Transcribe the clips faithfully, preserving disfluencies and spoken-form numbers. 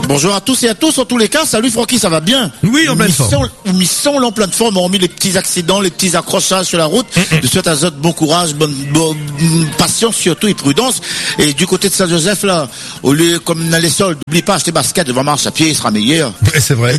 Bonjour à tous et à tous, en tous les cas, salut Francky, ça va bien? Oui, en pleine forme. Ils sont en pleine forme, hormis les petits accidents, les petits accrochages sur la route. Mm-hmm. Je souhaite à Zot bon courage, bonne, bonne patience surtout et prudence. Et du côté de Saint-Joseph, là, au lieu, comme dans les sols, n'oublie pas acheter basket devant marche à pied, il sera meilleur. Oui, c'est vrai.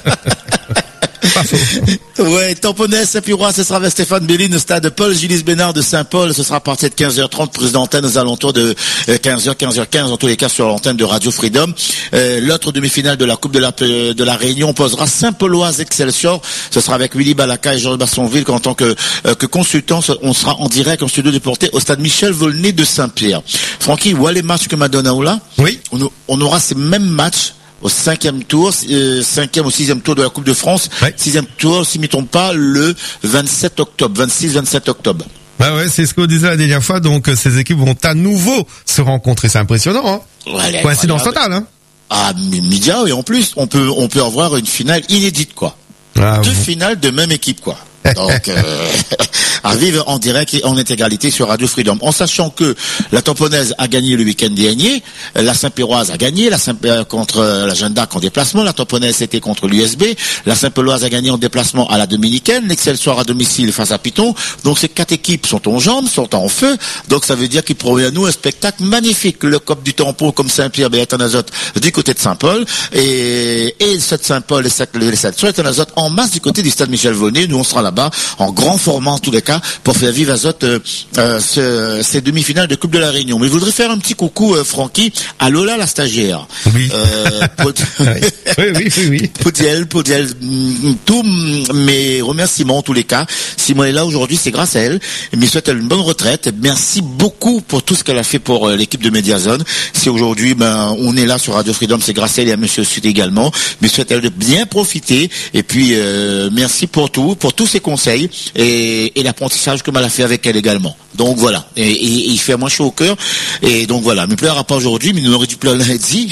Pas faux. Ouais, Tamponnet, Saint-Pirois, ce sera avec Stéphane Béline au stade Paul Gilles Bénard de Saint-Paul. Ce sera à partir de quinze heures trente, prise d'antenne aux alentours de quinze heures, quinze heures quinze, en tous les cas sur l'antenne de Radio Freedom. Euh, l'autre demi-finale de la Coupe de la, de la Réunion posera Saint-Pauloise Excelsior. Ce sera avec Willy Balaka et Georges Bassonville qu'en tant que, euh, que consultant, on sera en direct en studio déporté au stade Michel Volney de Saint-Pierre. Francky, où les matchs que Madonna ou là? Oui. On, on aura ces mêmes matchs au cinquième tour, euh, cinquième ou sixième tour de la Coupe de France. Ouais. Sixième tour, si ne m'y trompe pas, le vingt-sept octobre, vingt-six vingt-sept octobre. Bah ouais, c'est ce qu'on disait la dernière fois, donc ces équipes vont à nouveau se rencontrer, c'est impressionnant, hein. Ouais, coïncidence totale, hein. Ah, média, et en plus, on peut, on peut avoir une finale inédite, quoi. Ah, Deux bon. finales de même équipe, quoi. Donc, euh, à vivre en direct et en intégralité sur Radio Freedom. En sachant que la Tamponnaise a gagné le week-end dernier, la Saint-Péroise a gagné, la Saint contre la Jeanne d'Arc en déplacement, la Tamponnaise était contre l'U S B, la Saint-Péroise a gagné en déplacement à la Dominicaine, l'Excelsior à domicile face à Piton. Donc ces quatre équipes sont en jambes, sont en feu. Donc ça veut dire qu'il provient à nous un spectacle magnifique. Le Cop du Tampon comme Saint-Pierre, Béatanazote du côté de Saint-Paul et, et cette Saint-Paul et cette, cette Béatanazote en masse du côté du stade Michel Volney. Nous on sera là-bas en grand format en tous les cas pour faire vivre à Zot euh, euh, ce, ces demi-finales de Coupe de la Réunion. Mais je voudrais faire un petit coucou euh, Francky à Lola la stagiaire. Oui. Euh, pour... oui, oui, oui, oui. Pour dire, pour dire tous mes remerciements en tous les cas. Si moi est là aujourd'hui, c'est grâce à elle. Je lui souhaite une bonne retraite. Merci beaucoup pour tout ce qu'elle a fait pour euh, l'équipe de Mediazone. Si aujourd'hui ben on est là sur Radio Freedom, c'est grâce à elle et à Monsieur Sud également. Je souhaite elle de bien profiter. Et puis euh, merci pour tout, pour tous ses conseils. Et, et l'apprentissage comme elle a fait avec elle également. Donc voilà. Et, et, et il fait moins chaud au cœur. Et donc voilà. Mais il pleurera pas aujourd'hui, mais il nous aurait dû pleurer lundi.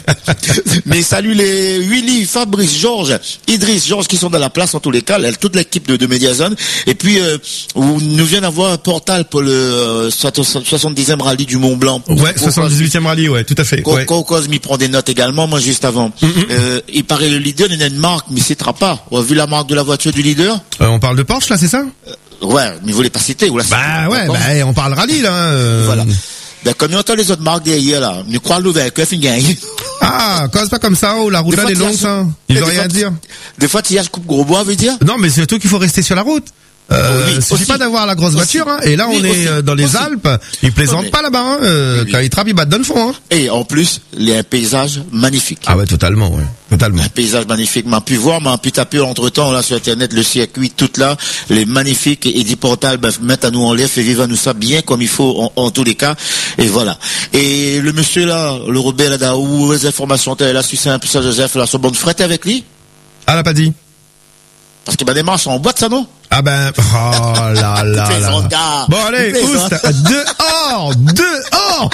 Mais salut les Willy, Fabrice, Georges, Idriss, Georges qui sont dans la place en tous les cas, toute l'équipe de, de Mediazone. Et puis euh, nous vient d'avoir un portal pour le euh, soixante-dixième rallye du Mont Blanc. Ouais, soixante-dix-huitième rallye, ouais, tout à fait. Cause ouais. m'y prend des notes également, moi juste avant. Mm-hmm. Euh, il paraît le leader il y a une marque, mais il ne citera pas. On a vu la marque de la voiture du leader. Euh, on parle de Porsche là, c'est ça? euh, Ouais, mais vous voulez pas citer ou là? Bah ouais, bah on parle rallye là. Euh... Voilà. Ben comme on entend les autres marques derrière là, nous croyons l'ouvert que fin gagne. Ah, cause pas comme ça, oh, la route là elle est longue ça. Il veut rien dire. Des fois tu y as coupe gros bois veut dire? Non, mais c'est surtout qu'il faut rester sur la route. Euh, oui, suffit pas d'avoir la grosse voiture, hein. Et là, on oui, est aussi, dans les aussi. Alpes. Ils plaisantent oui. pas là-bas, hein. Euh, oui. Quand ils trappent, ils battent dans le fond, hein. Et en plus, il y a un paysage magnifique. Ah ouais, totalement, ouais. Totalement. Un paysage magnifique. M'a pu voir, m'a pu taper entre temps, là, sur Internet, le circuit, tout là, les magnifiques et dit portal, ben, mettre à nous en l'air, fait vivre à nous ça bien comme il faut, en, en tous les cas. Et voilà. Et le monsieur là, le Robert là, où les informations, là, là, Suisse, Saint-Joseph, là, son bonne frette avec lui? Ah, l'a pas dit. Parce que, ben, des marches en boîte, ça, non? Ah ben, oh là là là. Bon allez, oust, dehors, dehors.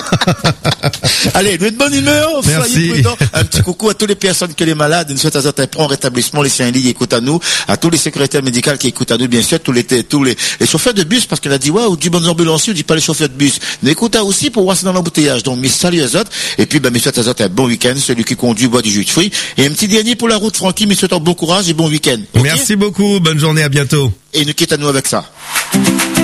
Allez, nous de bonne humeur, soyez prudents. Un petit coucou à toutes les personnes qui sont malades, une souhaite à un prompt rétablissement, les Saint-Lit qui écoutent à nous, à tous les secrétaires médicaux qui écoutent à nous, bien sûr, tous les, tous les, les chauffeurs de bus, parce qu'elle a dit, ouais, ou du bon ambulancier, ou dit pas les chauffeurs de bus. Nous écoutons aussi pour voir ça dans l'embouteillage. Donc, mes saluts à autres. Et puis, ben, mes souhaite à autres un bon week-end, celui qui conduit boit du jus de fruits. Et un petit dernier pour la route, Francky, mes souhaite bon courage et bon week-end. Okay? Merci beaucoup, bonne journée, à bientôt. Et nous quittons à nous avec ça.